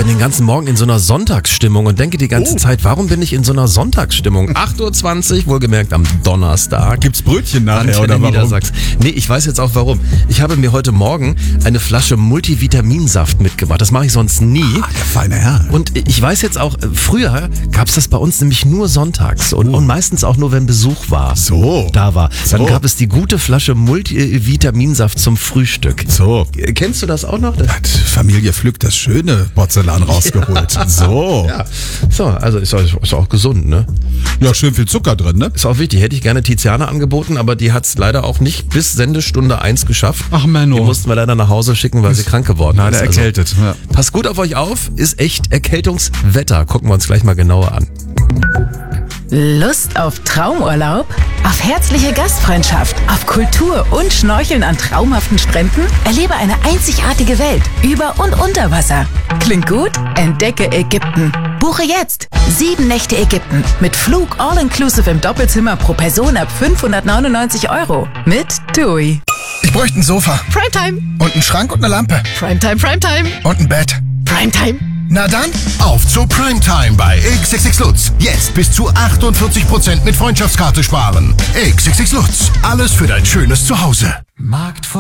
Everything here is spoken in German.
bin den ganzen Morgen in so einer Sonntagsstimmung und denke die ganze Zeit, warum bin ich in so einer Sonntagsstimmung? 8.20 Uhr, wohlgemerkt am Donnerstag. Gibt's Brötchen nachher oder warum? Niedersachsen. Nee, ich weiß jetzt auch warum. Ich habe mir heute Morgen eine Flasche Multivitaminsaft mitgebracht. Das mache ich sonst nie. Der feine Herr. Und ich weiß jetzt auch, früher gab es das bei uns nämlich nur sonntags und meistens auch nur, wenn Besuch war. So. Da war. Dann So. gab es die gute Flasche Multivitaminsaft zum Frühstück. So. Kennst du das auch noch? Hat Familie Pflück das schöne Porzellan rausgeholt. So. Ja. So, also ist auch gesund, ne? Ja, schön viel Zucker drin, ne? Ist auch wichtig. Hätte ich gerne Tiziana angeboten, aber die hat es leider auch nicht bis Sendestunde 1 geschafft. Ach, Menno. Die mussten wir leider nach Hause schicken, weil sie krank geworden ist. erkältet. Ja. Passt gut auf euch auf. Ist echt Erkältungswetter. Gucken wir uns gleich mal genauer an. Lust auf Traumurlaub? Auf herzliche Gastfreundschaft? Auf Kultur und Schnorcheln an traumhaften Stränden? Erlebe eine einzigartige Welt über und unter Wasser. Klingt gut? Entdecke Ägypten. Buche jetzt 7 Nächte Ägypten mit Flug all-inclusive im Doppelzimmer pro Person ab 599 € mit TUI. Ich bräuchte ein Sofa. Primetime. Und einen Schrank und eine Lampe. Primetime, Primetime. Und ein Bett. Primetime. Na dann, Auf zu Primetime bei XXX Lutz. Jetzt bis zu 48% mit Freundschaftskarte sparen. XXX Lutz. Alles für dein schönes Zuhause.